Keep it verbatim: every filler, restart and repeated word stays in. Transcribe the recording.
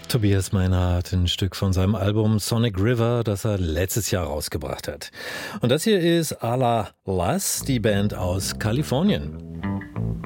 Tobias Meinhardt, ein Stück von seinem Album Sonic River, das er letztes Jahr rausgebracht hat. Und das hier ist A La Las, die Band aus Kalifornien.